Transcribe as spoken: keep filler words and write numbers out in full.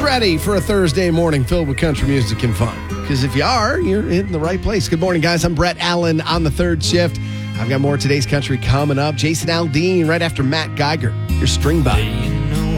ready for a Thursday morning filled with country music and fun? Because if you are, you're in the right place. Good morning, guys. I'm Brett Allen on the third shift. I've got more of today's country coming up. Jason Aldean right after Matt Geiger, your string bug.